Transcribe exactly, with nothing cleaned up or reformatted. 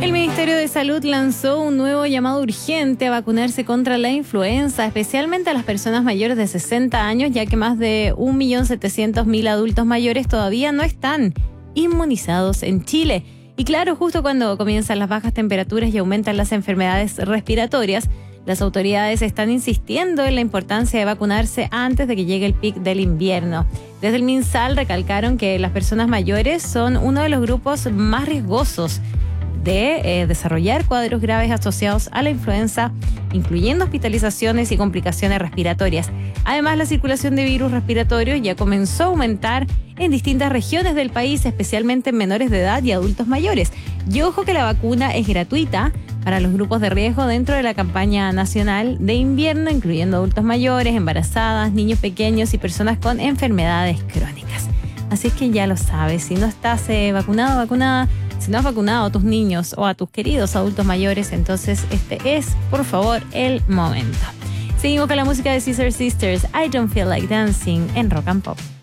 El Ministerio de Salud lanzó un nuevo llamado urgente a vacunarse contra la influenza, especialmente a las personas mayores de sesenta años, ya que más de un millón setecientos mil adultos mayores todavía no están inmunizados en Chile. Y claro, justo cuando comienzan las bajas temperaturas y aumentan las enfermedades respiratorias, las autoridades están insistiendo en la importancia de vacunarse antes de que llegue el pic del invierno. Desde el MinSal recalcaron que las personas mayores son uno de los grupos más riesgosos de eh, desarrollar cuadros graves asociados a la influenza, incluyendo hospitalizaciones y complicaciones respiratorias. Además, la circulación de virus respiratorios ya comenzó a aumentar en distintas regiones del país, especialmente en menores de edad y adultos mayores. Y ojo que la vacuna es gratuita para los grupos de riesgo dentro de la campaña nacional de invierno, incluyendo adultos mayores, embarazadas, niños pequeños y personas con enfermedades crónicas. Así es que ya lo sabes, si no estás eh, vacunado o vacunada, si no has vacunado a tus niños o a tus queridos adultos mayores, entonces este es, por favor, el momento. Seguimos con la música de Scissor Sisters, I Don't Feel Like Dancing, en Rock and Pop.